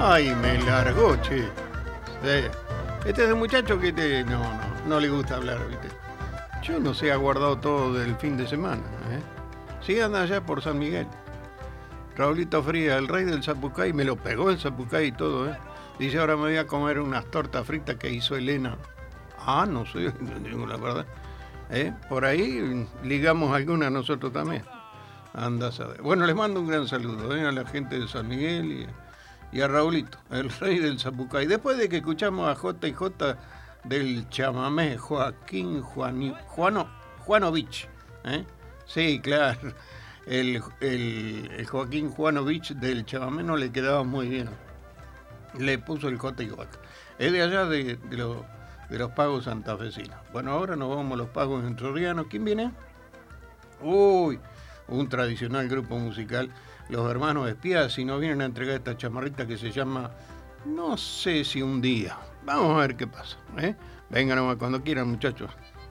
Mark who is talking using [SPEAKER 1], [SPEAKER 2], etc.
[SPEAKER 1] Ay, me largó, che. Sí. Este es un muchacho que no le gusta hablar, ¿viste? Yo no sé, ha guardado todo del fin de semana, ¿eh? Sí, anda allá por San Miguel. Raulito Frías, el rey del zapucay, me lo pegó el zapucay y todo, ¿eh? Dice, ahora me voy a comer unas tortas fritas que hizo Elena. Ah, no sé, no digo la verdad. Por ahí ligamos alguna nosotros también. Anda a saber. Bueno, les mando un gran saludo, a la gente de San Miguel y a Raulito, el rey del zapucay. Después de que escuchamos a J&J del chamamé, Juanovich. Sí, claro. El Joaquín Juanovich del chamamé no le quedaba muy bien. Le puso el J&J. Es de allá de los pagos santafesinos. Bueno, ahora nos vamos a los pagos entrerrianos. ¿Quién viene? Uy, un tradicional grupo musical, los hermanos Espías, y nos vienen a entregar esta chamarrita que se llama No sé si un día. Vamos a ver qué pasa. Vengan nomás cuando quieran, muchachos.